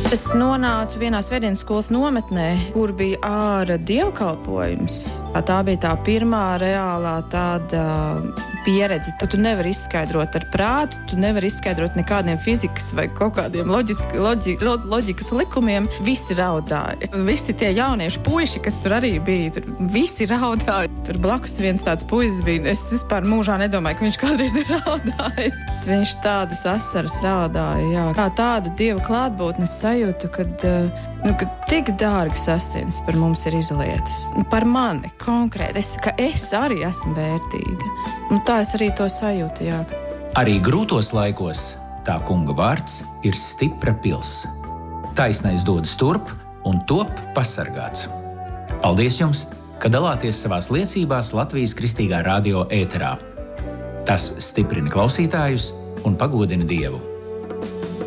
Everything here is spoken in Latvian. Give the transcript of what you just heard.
Es nonācu vienā svētdienas skolas nometnē, kur bija ārā dievkalpojums. Tā bija tā pirmā reālā tāda pieredze. Tu nevari izskaidrot ar prātu, tu nevari izskaidrot nekādiem fizikas vai kaut kādiem loģikas likumiem. Visi raudāja. Visi tie jaunieši puiši, kas tur arī bija, tur visi raudāja. Tur blakus viens tāds puisis bija. Es vispār mūžā nedomāju, ka viņš kādreiz ir raudājis. Viņš tādas asaras raudāja, jā. Kā tādu Dieva klātbūtnes sajūtu, kad tik dārgas asins par mums ir izlietas. Par mani konkrēti, ka es arī esmu vērtīga. Tā es arī to sajūtu, jā. Arī grūtos laikos tā kunga vārds ir stipra pils. Taisnais dodas turp un top pasargāts. Paldies jums, ka dalāties savās liecībās Latvijas Kristīgā radio ēterā. Tas stiprina klausītājus un pagodina Dievu.